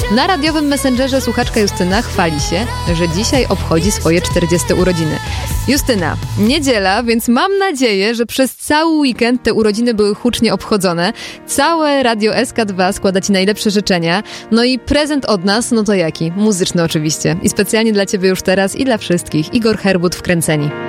Na radiowym messengerze słuchaczka Justyna chwali się, że dzisiaj obchodzi swoje 40 urodziny. Justyna, niedziela, więc mam nadzieję, że przez cały weekend te urodziny były hucznie obchodzone. Całe Radio SK2 składa Ci najlepsze życzenia. No i prezent od nas, no to jaki? Muzyczny oczywiście. I specjalnie dla Ciebie już teraz i dla wszystkich. Igor Herbut, Wkręceni.